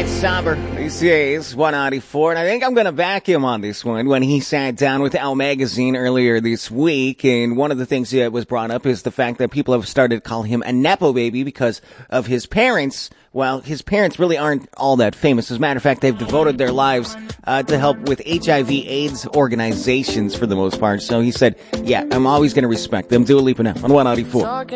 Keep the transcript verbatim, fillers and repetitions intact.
right, Somber. This is one ninety-four, and I think I'm going to back him on this one. When he sat down with Elle Magazine earlier this week, and one of the things that was brought up is the fact that people have started to call him a Nepo baby because of his parents. Well, his parents really aren't all that famous. As a matter of fact, they've devoted their lives uh, to help with H I V AIDS organizations for the most part. So he said, yeah, I'm always going to respect them. Dua Lipa now on one ninety-four.